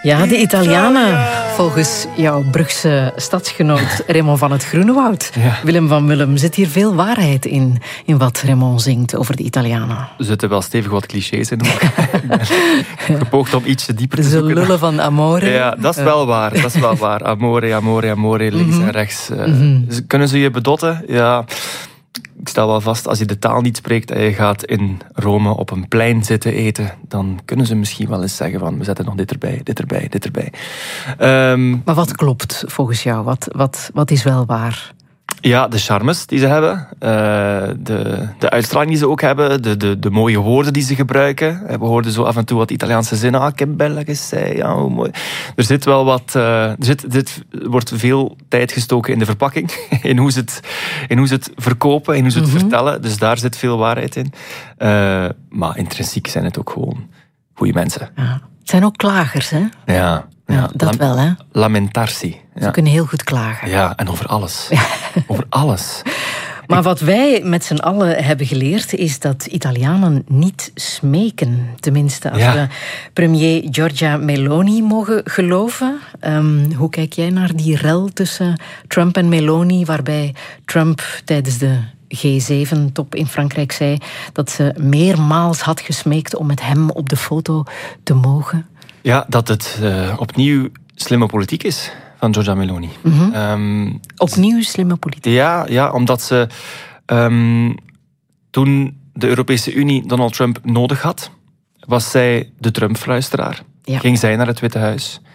Ja, de Italianen. Volgens jouw Brugse stadsgenoot Raymond van het Groenewoud. Ja. Willem van Willem, zit hier veel waarheid in wat Raymond zingt over de Italianen? Er zitten wel stevig wat clichés in. Ik heb gepoogd om ietsje dieper te Ze zoeken. lullen van amore. Ja, dat is wel waar. Dat is wel waar. Amore, amore, amore, links en rechts. Kunnen ze je bedotten? Ja, ik stel wel vast, als je de taal niet spreekt en je gaat in Rome op een plein zitten eten, dan kunnen ze misschien wel eens zeggen van, we zetten nog dit erbij, dit erbij, dit erbij. Maar wat klopt volgens jou? Wat is wel waar? Ja, de charmes die ze hebben, de uitstraling die ze ook hebben, de mooie woorden die ze gebruiken. We hoorden zo af en toe wat Italiaanse zinnen. Ah, che bella che sei. Ja, hoe mooi. Er zit wel wat. Er wordt veel tijd gestoken in de verpakking, in hoe ze het verkopen, in hoe ze het vertellen. Dus daar zit veel waarheid in. Maar intrinsiek zijn het ook gewoon goede mensen. Ja. Het zijn ook klagers, hè? Ja. Ja, dat wel, hè? Lamentarsi. Ze kunnen heel goed klagen. Ja, en over alles. Ja. Over alles. Maar wat wij met z'n allen hebben geleerd, is dat Italianen niet smeken. Tenminste, als we premier Giorgia Meloni mogen geloven. Hoe kijk jij naar die rel tussen Trump en Meloni, waarbij Trump tijdens de G7-top in Frankrijk zei dat ze meermaals had gesmeekt om met hem op de foto te mogen? Ja, dat het opnieuw slimme politiek is van Giorgia Meloni. Opnieuw slimme politiek? Ja, omdat ze toen de Europese Unie Donald Trump nodig had, was zij de Trump-fluisteraar. Ja. Ging zij naar het Witte Huis.